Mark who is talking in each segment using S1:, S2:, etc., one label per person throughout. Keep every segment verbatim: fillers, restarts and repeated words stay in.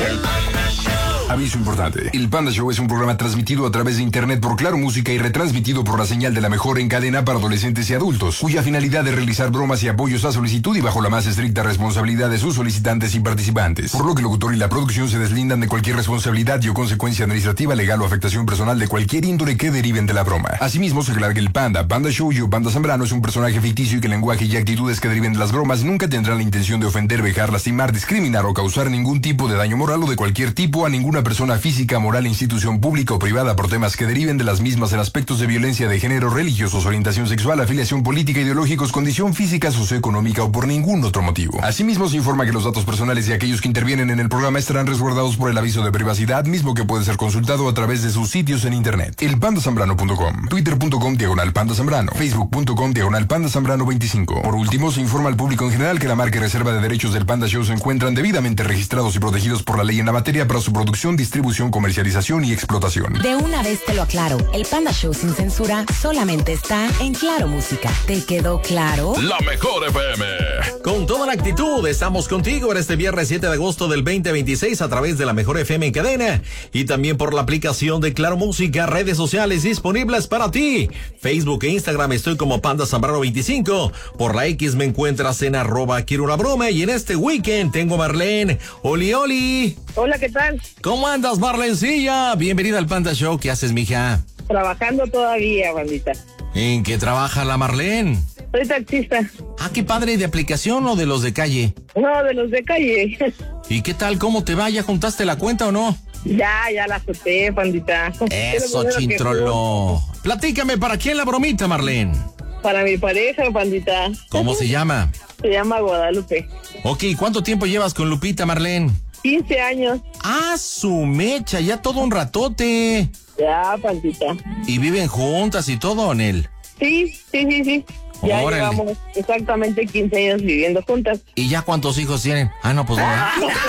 S1: El Panda Show.
S2: Aviso importante. El Panda Show es un programa transmitido a través de internet por Claro Música y retransmitido por la señal de la mejor en cadena para adolescentes y adultos, cuya finalidad es realizar bromas y apoyos a solicitud y bajo la más estricta responsabilidad de sus solicitantes y participantes. Por lo que el locutor y la producción se deslindan de cualquier responsabilidad y o consecuencia administrativa, legal o afectación personal de cualquier índole que deriven de la broma. Asimismo, se aclara que el Panda, Panda Show y o Panda Zambrano es un personaje ficticio y que el lenguaje y actitudes que deriven de las bromas nunca tendrán la intención de ofender, vejar, lastimar, discriminar o causar ningún tipo de daño moral o de cualquier tipo a ninguna persona física, moral, institución pública o privada por temas que deriven de las mismas en aspectos de violencia de género, religiosos, orientación sexual, afiliación política, ideológicos, condición física, socioeconómica o por ningún otro motivo. Asimismo, se informa que los datos personales de aquellos que intervienen en el programa estarán resguardados por el aviso de privacidad, mismo que puede ser consultado a través de sus sitios en internet. El panda zambrano punto com, twitter punto com diagonal panda zambrano, facebook punto com diagonal panda zambrano veinticinco. Por último, se informa al público en general que la marca y reserva de derechos del Panda Show se encuentran debidamente registrados y protegidos por la ley en la materia para su producción, distribución, comercialización y explotación.
S3: De una vez te lo aclaro, el Panda Show sin censura solamente está en Claro Música. ¿Te quedó claro?
S1: La mejor F M.
S4: Con toda la actitud, estamos contigo en este viernes siete de agosto del veinte veintiséis a través de la mejor F M en cadena y también por la aplicación de Claro Música, redes sociales disponibles para ti. Facebook e Instagram estoy como Panda Zambrano veinticinco. Por la X me encuentras en arroba quiero una broma y en este weekend tengo Marlene. Oli, oli.
S5: Hola, ¿qué tal?
S4: ¿Cómo andas, Marlencilla? Bienvenida al Panda Show. ¿Qué haces, mija?
S5: Trabajando todavía, bandita.
S4: ¿En qué trabaja la Marlene?
S5: Soy taxista.
S4: Ah, qué padre, ¿de aplicación o de los de calle?
S5: No, de los de calle.
S4: ¿Y qué tal? ¿Cómo te va? ¿Ya juntaste la cuenta o no?
S5: Ya, ya la azoté, bandita.
S4: Eso, chintrolo. Platícame, ¿para quién la bromita, Marlene?
S5: Para mi pareja, bandita.
S4: ¿Cómo se llama?
S5: Se llama Guadalupe.
S4: Ok, ¿cuánto tiempo llevas con Lupita, Marlene?
S5: quince años.
S4: Ah, su mecha, ya todo un ratote.
S5: Ya, bandita.
S4: ¿Y viven juntas y todo, Onel?
S5: Sí, sí, sí, sí. Ya
S4: Órale.
S5: llevamos exactamente quince años viviendo juntas.
S4: ¿Y ya cuántos hijos tienen? Ah, no, pues no, ¿verdad?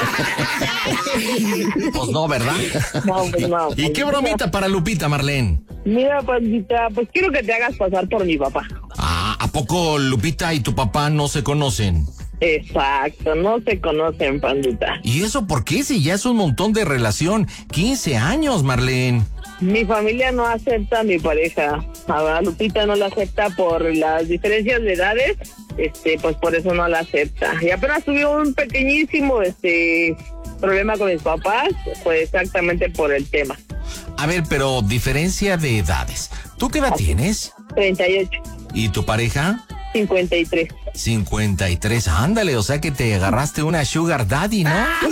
S4: Pues no, ¿verdad?
S5: No, pues no.
S4: ¿Y qué bromita para Lupita, Marlene?
S5: Mira, bandita, pues quiero que te hagas pasar por mi papá.
S4: Ah, ¿a poco Lupita y tu papá no se conocen?
S5: Exacto, no se conocen, pandita.
S4: ¿Y eso por qué? Si ya es un montón de relación. quince años, Marlene.
S5: Mi familia no acepta a mi pareja. A Lupita no la acepta por las diferencias de edades. Este, pues por eso no la acepta. Y apenas tuve un pequeñísimo, este, problema con mis papás. Pues exactamente por el tema.
S4: A ver, pero diferencia de edades. ¿Tú qué edad tienes?
S5: treinta y ocho.
S4: ¿Y tu pareja?
S5: cincuenta y tres.
S4: cincuenta y tres, ándale, o sea que te agarraste una sugar daddy, ¿no?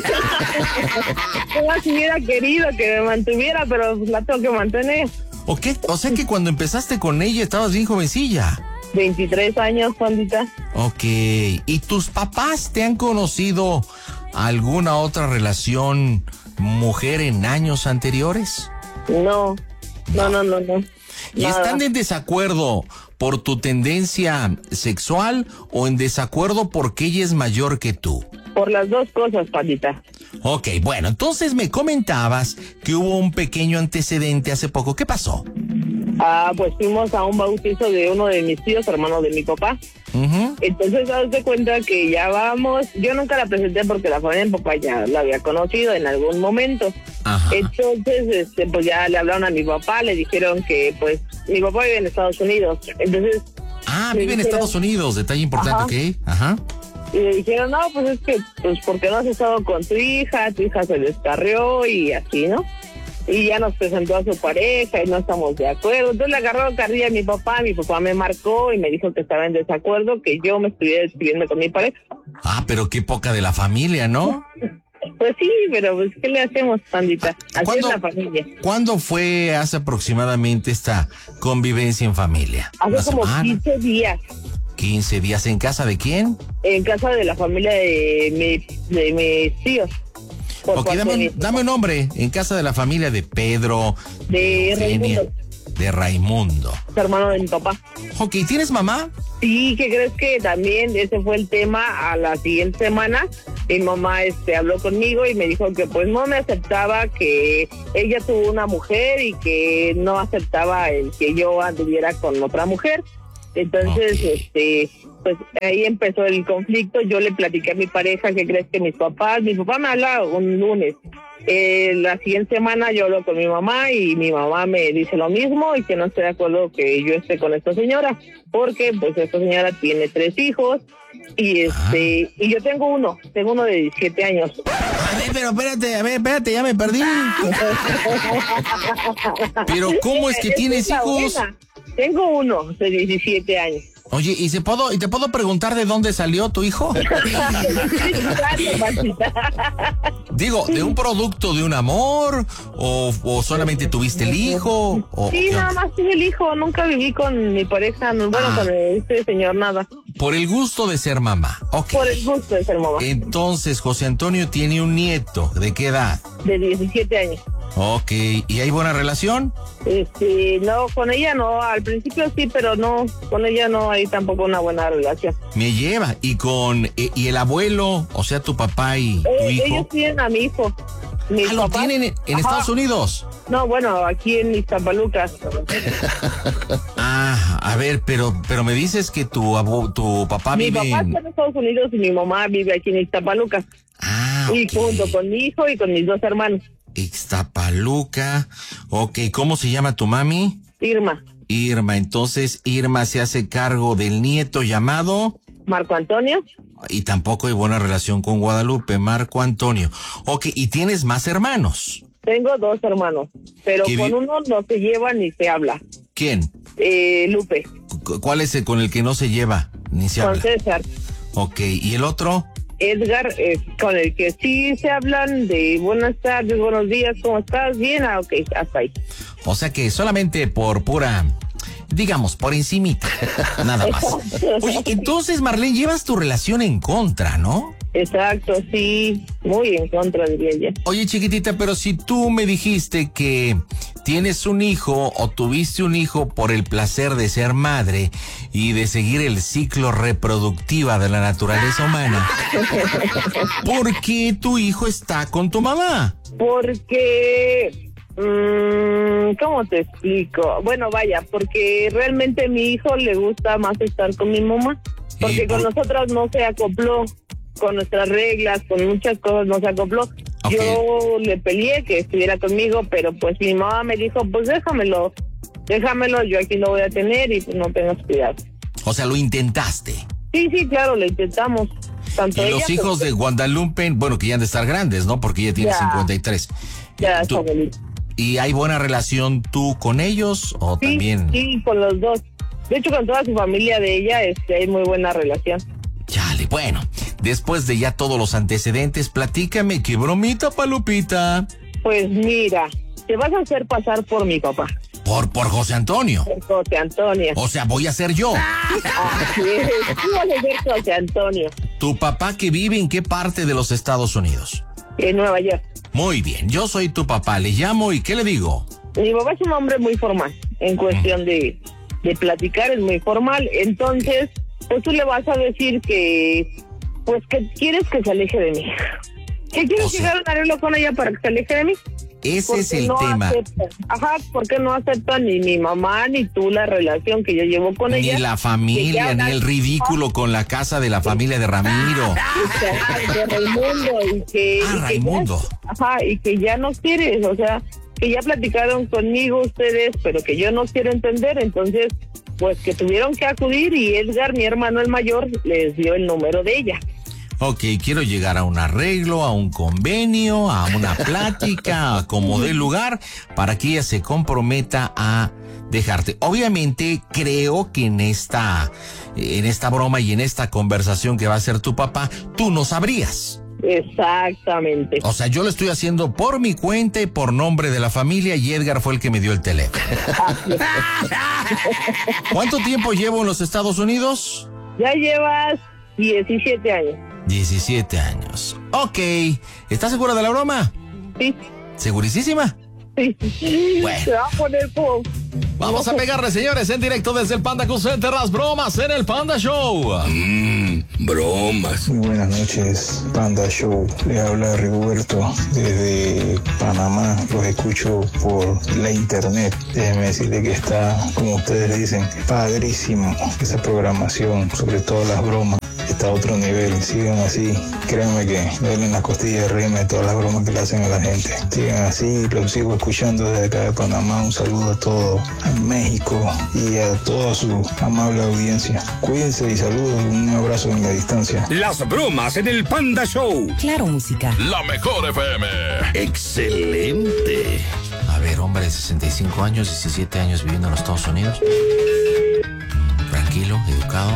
S5: Yo si hubiera querido que me mantuviera, pero la tengo que mantener.
S4: ¿O qué? O sea que cuando empezaste con ella estabas bien jovencilla.
S5: veintitrés años, pandita.
S4: Ok, ¿y tus papás te han conocido alguna otra relación mujer en años anteriores?
S5: No, no, no, no, no.
S4: ¿Y
S5: Nada.
S4: están en desacuerdo por tu tendencia sexual o en desacuerdo porque ella es mayor que tú?
S5: Por las dos cosas, pandita.
S4: Ok, bueno, entonces me comentabas que hubo un pequeño antecedente hace poco. ¿Qué pasó?
S5: Ah, pues fuimos a un bautizo de uno de mis tíos, hermano de mi papá.
S4: Uh-huh.
S5: Entonces, hazte cuenta que ya vamos. Yo nunca la presenté porque la familia de mi papá ya la había conocido en algún momento.
S4: Ajá.
S5: Entonces, este, pues ya le hablaron a mi papá, le dijeron que, pues, mi papá vive en Estados Unidos. Entonces.
S4: Ah,
S5: le
S4: vive en
S5: dijeron-
S4: Estados Unidos, detalle importante, ¿ok? Ajá.
S5: Y le dijeron, no, pues es que, pues, porque no has estado con tu hija, tu hija se descarrió y así, ¿no? Y ya nos presentó a su pareja y no estamos de acuerdo. Entonces le agarró carrilla a mi papá, mi papá me marcó y me dijo que estaba en desacuerdo, que yo me estuviera despidiendo con mi pareja.
S4: Ah, pero qué poca de la familia, ¿no?
S5: Pues sí, pero pues, ¿qué le hacemos, pandita? Así es
S4: ¿Cuándo-
S5: la familia.
S4: ¿Cuándo fue hace aproximadamente esta convivencia en familia? ¿Una
S5: Hace como
S4: semana?
S5: quince días,
S4: quince días. ¿En casa de quién?
S5: en casa de la familia de, mi, de mis tíos. Por
S4: Ok,
S5: parte
S4: dame,
S5: de mi
S4: un- dame un nombre. En casa de la familia de Pedro,
S5: De
S4: Eugenia,
S5: Raimundo.
S4: de Raimundo.
S5: papá, hermano de mi papá.
S4: Ok, ¿tienes mamá?
S5: Sí, ¿qué crees que también ese fue el tema? A la siguiente semana mi mamá este habló conmigo y me dijo que pues no me aceptaba, que ella tuvo una mujer y que no aceptaba el que yo anduviera con otra mujer. Entonces,
S4: Okay.
S5: este, pues ahí empezó el conflicto. Yo le platiqué a mi pareja que crees que mis papás, mi papá me habla un lunes. Eh, la siguiente semana yo hablo con mi mamá y mi mamá me dice lo mismo y que no estoy de acuerdo que yo esté con esta señora, porque pues esta señora tiene tres hijos y este ah. y yo tengo uno, tengo uno de diecisiete años.
S6: A ver, pero espérate, a ver, espérate, ya me perdí.
S4: Pero ¿cómo es que tienes hijos?
S5: Buena. Tengo uno de diecisiete años.
S6: Oye, ¿y se puedo, y te puedo preguntar de dónde salió tu hijo?
S4: Digo, ¿de un producto de un amor? ¿O, o solamente tuviste el hijo? O,
S5: sí, nada más tuve el hijo. Nunca viví con mi pareja, no, bueno, ah. con este señor, nada.
S4: Por el gusto de ser mamá. Okay.
S5: Por el gusto de ser mamá.
S4: Entonces, José Antonio tiene un nieto. ¿De qué edad?
S5: De diecisiete años.
S4: Ok, ¿y hay buena relación?
S5: Este, no, con ella no, al principio sí, pero no, con ella no hay tampoco una buena relación.
S4: Me lleva, y con, y el abuelo, o sea, tu papá y tu
S5: eh,
S4: hijo.
S5: Ellos tienen a mi hijo.
S4: Mis ah, ¿lo papás, tienen en, en Estados Unidos?
S5: No, bueno, aquí en Iztapaluca.
S4: Ah, a ver, pero pero me dices que tu abu, tu papá
S5: mi
S4: vive
S5: papá
S4: en...
S5: está en Estados Unidos y mi mamá vive aquí en Iztapaluca.
S4: Ah, okay.
S5: Y junto con mi hijo y con mis dos hermanos.
S4: Ixtapaluca. Ok, ¿cómo se llama tu mami?
S5: Irma.
S4: Irma, entonces Irma se hace cargo del nieto llamado...
S5: Marco Antonio.
S4: Y tampoco hay buena relación con Guadalupe, Marco Antonio. Ok, ¿y tienes más hermanos?
S5: Tengo dos hermanos, pero con vi... uno no se lleva ni se habla.
S4: ¿Quién?
S5: Eh, Lupe.
S4: ¿Cuál es el con el que no se lleva ni se
S5: con
S4: habla?
S5: Con César.
S4: Ok, ¿y el otro?
S5: Edgar, eh, con el que sí se hablan de buenas tardes, buenos días, ¿cómo estás? Bien, ah, ok, hasta ahí.
S4: O sea que solamente por pura, digamos, por encimita, nada más. Oye, entonces, Marlene, llevas tu relación en contra, ¿no?
S5: Exacto, sí, muy en contra, diría yo.
S4: Oye, chiquitita, pero si tú me dijiste que tienes un hijo o tuviste un hijo por el placer de ser madre y de seguir el ciclo reproductivo de la naturaleza humana, ¿por qué tu hijo está con tu mamá?
S5: Porque... Mmm, ¿cómo te explico? Bueno, vaya, porque realmente a mi hijo le gusta más estar con mi mamá, porque por... con nosotras no se acopló, con nuestras reglas, con muchas cosas no se acopló. Okay. Yo le peleé que estuviera conmigo, pero pues mi mamá me dijo, pues déjamelo, déjamelo, yo aquí lo voy a tener y pues no tengas cuidado.
S4: O sea, ¿lo intentaste?
S5: Sí, sí, claro, lo intentamos. Tanto
S4: y
S5: ella,
S4: los hijos
S5: pero...
S4: de Guadalupe, bueno, que ya han de estar grandes, ¿no? Porque ella tiene
S5: ya,
S4: cincuenta y tres.
S5: Ya,
S4: ¿Tú,
S5: está bonito.
S4: ¿Y hay buena relación tú con ellos o
S5: sí,
S4: también?
S5: Sí, con los dos. De hecho, con toda su familia de ella este, hay muy buena relación.
S4: Chale, bueno, después de ya todos los antecedentes, platícame, ¿qué bromita, Palupita?
S5: Pues mira, te vas a hacer pasar por mi papá.
S4: ¿Por, por José Antonio?
S5: Por José Antonio.
S4: O sea, voy a ser yo.
S5: Así es, tú vas a ser José Antonio.
S4: ¿Tu papá que vive en qué parte de los Estados Unidos?
S5: En Nueva York.
S4: Muy bien, yo soy tu papá, le llamo y ¿qué le digo?
S5: Mi papá es un hombre muy formal, en cuestión mm. de, de platicar, es muy formal, entonces, pues tú le vas a decir que, pues que quieres que se aleje de mí. ¿Que quieres o sea, llegar a un arreglo con ella para que se aleje de mí?
S4: Ese es el
S5: no
S4: tema.
S5: Acepta. Ajá, porque no acepta ni mi mamá ni tú la relación que yo llevo con
S4: ni
S5: ella.
S4: Ni la familia, ni el ridículo con la casa de la familia de Ramiro.
S5: De Raimundo. Y que,
S4: ah,
S5: y que
S4: Raimundo.
S5: Ya, ajá, y que ya no quieres, o sea, que ya platicaron conmigo ustedes, pero que yo no quiero entender, entonces, pues que tuvieron que acudir y Edgar, mi hermano el mayor, les dio el número de ella.
S4: Ok, quiero llegar a un arreglo, a un convenio, a una plática, a como dé lugar, para que ella se comprometa a dejarte. Obviamente, creo que en esta, en esta broma y en esta conversación que va a hacer tu papá, tú no sabrías.
S5: Exactamente.
S4: O sea, yo lo estoy haciendo por mi cuenta y por nombre de la familia y Edgar fue el que me dio el teléfono. ¿Cuánto tiempo llevo en los Estados Unidos?
S5: Ya llevas diecisiete años.
S4: diecisiete años. Ok. ¿Estás segura de la broma?
S5: Sí.
S4: ¿Segurísima?
S5: Sí.
S4: Bueno.
S5: Se va a poner como...
S4: Vamos a pegarle, señores, en directo desde el Panda Cool Center, las bromas en el Panda Show.
S1: Mmm, bromas.
S7: Muy buenas noches, Panda Show. Le habla Rigoberto desde de Panamá, los escucho por la internet. Déjenme decirle que está, como ustedes dicen, padrísimo esa programación, sobre todo las bromas. Está a otro nivel, sigan así, créanme que me duelen las costillas de reírme de todas las bromas que le hacen a la gente. Sigan así, los sigo escuchando desde acá de Panamá. Un saludo a todo a México y a toda su amable audiencia. Cuídense y saludos, un abrazo en la distancia.
S1: Las bromas en el Panda Show.
S3: Claro Música.
S1: La mejor F M.
S4: Excelente. A ver, hombre de sesenta y cinco años, diecisiete años viviendo en los Estados Unidos. Mm, tranquilo, educado.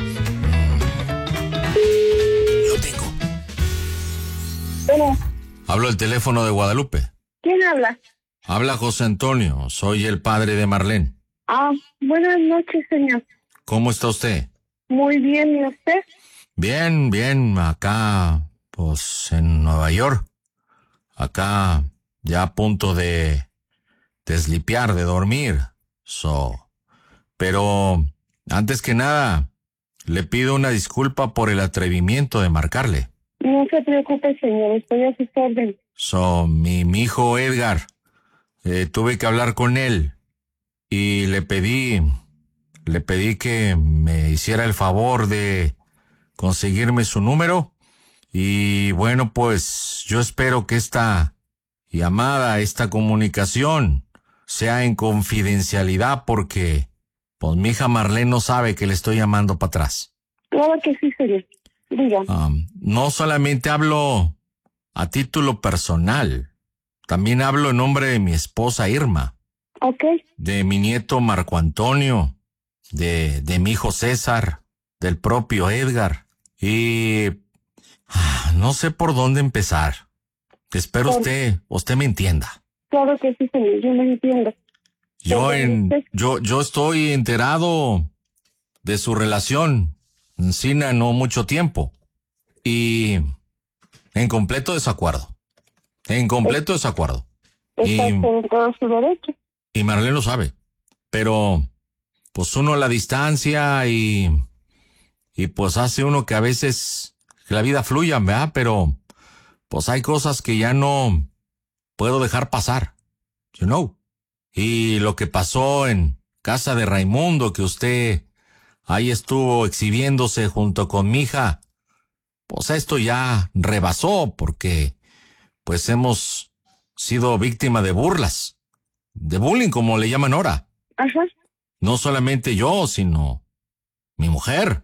S5: Bueno,
S4: Hablo el teléfono de Guadalupe.
S5: ¿quién habla?
S4: Habla José Antonio, soy el padre de Marlene.
S5: Ah, buenas noches, señor.
S4: ¿Cómo está usted?
S5: Muy bien, ¿y usted?
S4: Bien, bien, acá, pues en Nueva York. Acá ya a punto de deslipiar, de dormir. So, pero antes que nada, le pido una disculpa por el atrevimiento de marcarle.
S5: No se preocupe, señor, estoy a sus órdenes.
S4: So, mi, mi hijo Edgar, eh, tuve que hablar con él y le pedí, le pedí que me hiciera el favor de conseguirme su número y bueno, pues yo espero que esta llamada, esta comunicación sea en confidencialidad porque pues mi hija Marlene no sabe que le estoy llamando para atrás.
S5: Claro que sí, señor. Diga.
S4: Um, no solamente hablo a título personal, también hablo en nombre de mi esposa Irma,
S5: Ok.
S4: de mi nieto Marco Antonio, de, de mi hijo César, del propio Edgar, y ah, no sé por dónde empezar. Espero
S5: Por-
S4: usted, usted me entienda.
S5: Claro que sí, señor, yo me entiendo.
S4: Yo
S5: Pero
S4: en,
S5: usted-
S4: yo, yo estoy enterado de su relación, Encina no mucho tiempo, y en completo desacuerdo, en completo desacuerdo.
S5: Está
S4: Y,
S5: en todo su derecho.
S4: y Marlene lo sabe, pero pues uno a la distancia y, y pues hace uno que a veces que la vida fluya, ¿verdad? Pero pues hay cosas que ya no puedo dejar pasar, you know. Y lo que pasó en casa de Raimundo, que usted ahí estuvo exhibiéndose junto con mi hija, pues esto ya rebasó porque pues hemos sido víctima de burlas, de bullying como le llaman ahora.
S5: Ajá.
S4: No solamente yo, sino mi mujer.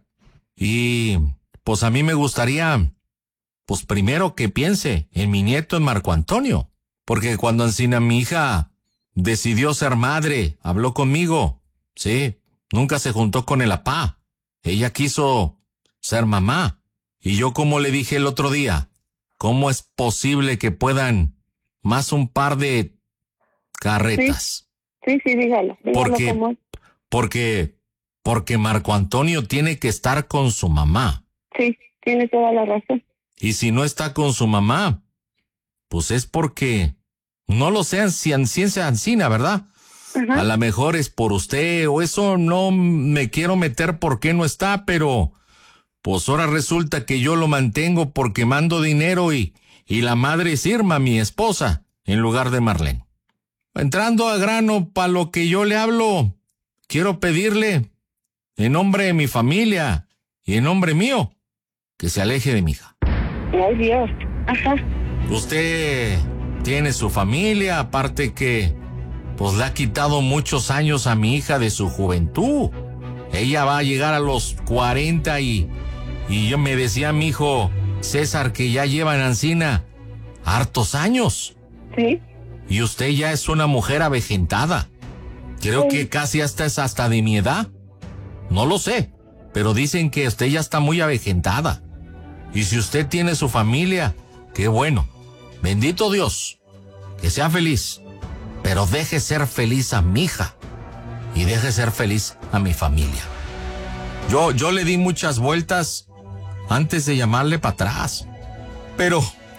S4: Y pues a mí me gustaría, pues primero que piense en mi nieto, en Marco Antonio, porque cuando Encina mi hija decidió ser madre, habló conmigo, sí, nunca se juntó con el apá. Ella quiso ser mamá. Y yo como le dije el otro día, ¿cómo es posible que puedan más un par de carretas?
S5: Sí, sí, dígalo. Dígalo
S4: Porque,
S5: como es.
S4: porque, porque Marco Antonio tiene que estar con su mamá.
S5: Sí, tiene toda la razón.
S4: Y si no está con su mamá, pues es porque no lo sean si en ciencia ancina, ¿verdad?
S5: Ajá.
S4: A lo mejor es por usted o eso no me quiero meter porque no está, pero pues ahora resulta que yo lo mantengo porque mando dinero y, y la madre es Irma, mi esposa, en lugar de Marlene. Entrando a grano para lo que yo le hablo, quiero pedirle, en nombre de mi familia y en nombre mío, que se aleje de mi hija.
S5: Ay, Dios. Ajá.
S4: Usted tiene su familia, aparte que pues le ha quitado muchos años a mi hija de su juventud. Ella va a llegar a los cuarenta y, y yo me decía mi hijo César que ya lleva en Ancina hartos años.
S5: Sí.
S4: Y usted ya es una mujer avejentada. Creo que casi hasta es hasta de mi edad. No lo sé, pero dicen que usted ya está muy avejentada. Y si usted tiene su familia, qué bueno. Bendito Dios. Que sea feliz. Pero deje ser feliz a mi hija. Y deje ser feliz a mi familia. Yo, yo le di muchas vueltas antes de llamarle para atrás. Pero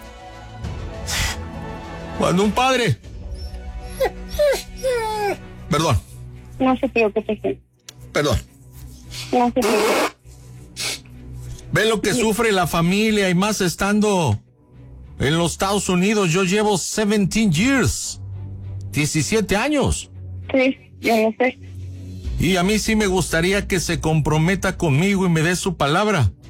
S4: cuando un padre... Perdón,
S5: No se preocupe, señor.
S4: perdón.
S5: No se preocupe.
S4: Ve lo que sufre la familia y más estando
S6: En los Estados Unidos yo llevo diecisiete years. diecisiete años.
S5: Sí, ya lo sé.
S6: Y a mí sí me gustaría que se comprometa conmigo y me dé su palabra.